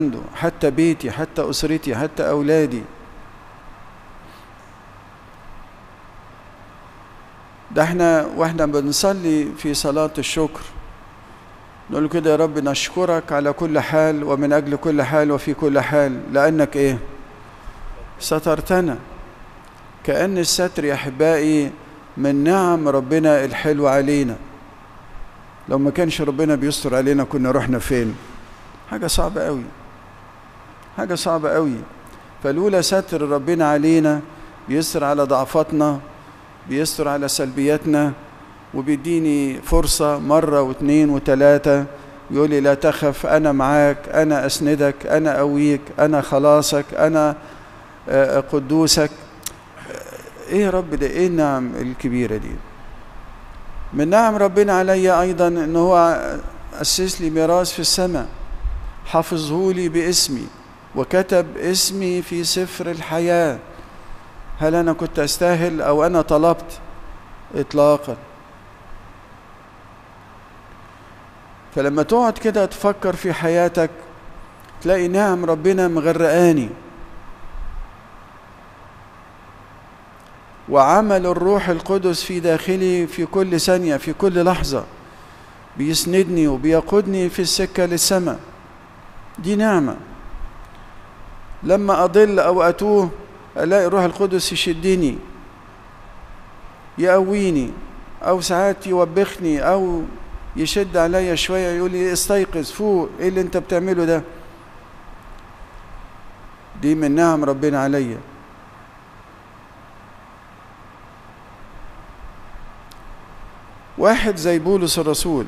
عنده، حتى بيتي، حتى أسرتي، حتى أولادي. ده واحنا بنصلي في صلاة الشكر نقول كده: يا رب نشكرك على كل حال ومن أجل كل حال وفي كل حال، لأنك إيه؟ سترتنا. كأن الستر يا أحبائي من نعم ربنا الحلو علينا. لو ما كانش ربنا بيستر علينا كنا رحنا فين؟ حاجة صعبة قوي، حاجة صعبة قوي. فلولا ستر ربنا علينا بيستر على ضعفاتنا، بيستر على سلبياتنا، وبيديني فرصة مرة واثنين وثلاثة ويقول لي: لا تخف، أنا معاك، أنا أسندك، أنا أقويك، أنا خلاصك، أنا قدوسك. إيه يا رب ده؟ إيه النعم الكبيرة دي؟ من نعم ربنا علي أيضا إن هو أسس لي ميراث في السماء، حفظه لي باسمي وكتب اسمي في سفر الحياة. هل أنا كنت أستاهل أو أنا طلبت؟ إطلاقا. فلما تقعد كده تفكر في حياتك تلاقي نعم ربنا مغرقاني، وعمل الروح القدس في داخلي في كل ثانية، في كل لحظة، بيسندني وبيقودني في السكة للسماء. دي نعمة. لما أضل أو أتوه ألاقي الروح القدس يشدني، يقويني، أو ساعات يوبخني أو يشد عليا شوية يقول لي: استيقظ، فوق، إيه اللي أنت بتعمله ده؟ دي من نعم ربنا عليا. واحد زي بولس الرسول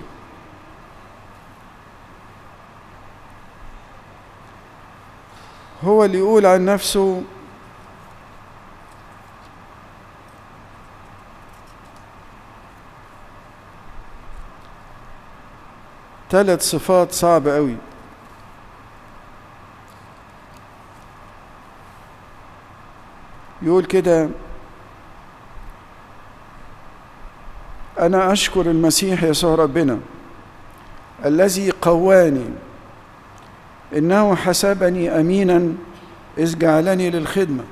هو اللي يقول عن نفسه: ثلاث صفات صعبة قوي. يقول كده: أنا أشكر المسيح يسوع ربنا الذي قواني، إنه حسبني أمينا إذ جعلني للخدمة.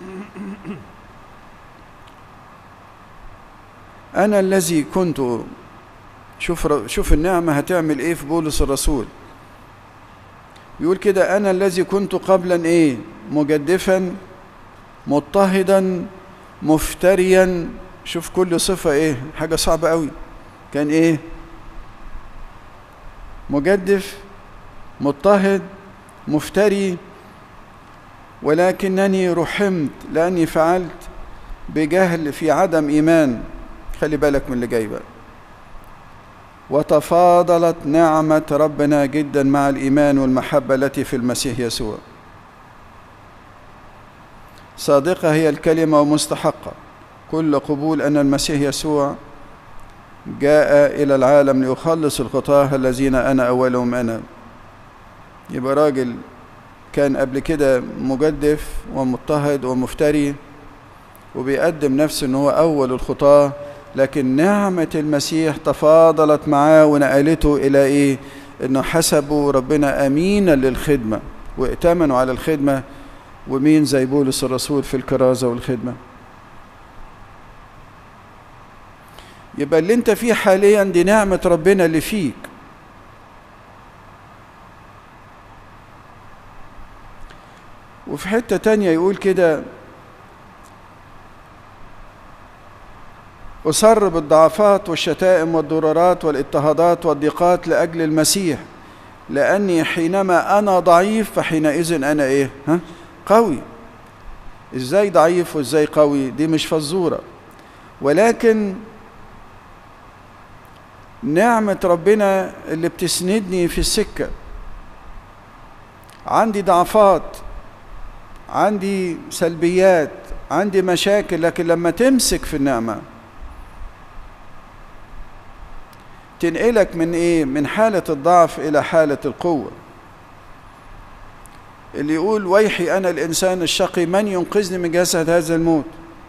أنا الذي كنت، شوف النعمة هتعمل إيه في بولس الرسول. يقول كده: أنا الذي كنت قبلا إيه؟ مجدفا، مضطهدا، مفتريا. شوف كل صفة إيه؟ حاجة صعبة قوي. كان إيه؟ مجدف، مضطهد، مفتري، ولكنني رحمت لأني فعلت بجهل في عدم إيمان. خلي بالك من اللي جاي بقى. وتفاضلت نعمة ربنا جدا مع الإيمان والمحبة التي في المسيح يسوع. صادقة هي الكلمة ومستحقة كل قبول أن المسيح يسوع جاء إلى العالم ليخلص الخطاة الذين أنا أولهم أنا. يبقى راجل كان قبل كده مجدف ومضطهد ومفتري وبيقدم نفسه أنه هو أول الخطاة، لكن نعمة المسيح تفاضلت معاه ونقلته إلى إيه؟ إنه حسبوا ربنا أمينا للخدمة وائتمنوا على الخدمة. ومين زي بولس الرسول في الكرازة والخدمة؟ يبقى اللي انت فيه حاليا دي نعمة ربنا اللي فيك. وفي حتة تانية يقول كده: أسر بالضعفات والشتائم والضررات والاضطهادات والضيقات لأجل المسيح، لأني حينما أنا ضعيف فحينئذ أنا إيه؟ قوي. إزاي ضعيف وإزاي قوي؟ دي مش فزورة، ولكن نعمة ربنا اللي بتسندني في السكة. عندي ضعفات، عندي سلبيات، عندي مشاكل، لكن لما تمسك في النعمة تنقلك من إيه؟ من حالة الضعف إلى حالة القوة. اللي يقول: ويحي أنا الإنسان الشقي، من ينقذني من جسد هذا الموت؟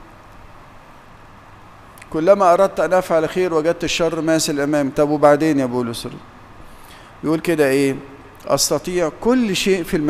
كلما أردت أن أفعل خير وجدت الشر ماثل أمامي. طب وبعدين يا بولس؟ يقول كده إيه؟ أستطيع كل شيء في